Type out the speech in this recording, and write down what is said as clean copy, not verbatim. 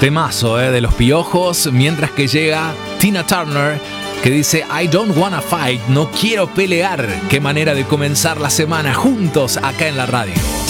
Temazo, de Los Piojos, mientras que llega Tina Turner, que dice I don't wanna fight, no quiero pelear. Qué manera de comenzar la semana juntos acá en la radio.